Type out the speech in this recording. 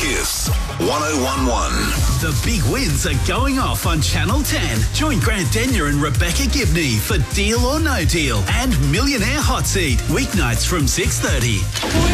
Kiss 1011. The big wins are going off on Channel 10. Join Grant Denyer and Rebecca Gibney for Deal or No Deal and Millionaire Hot Seat, weeknights from 6:30.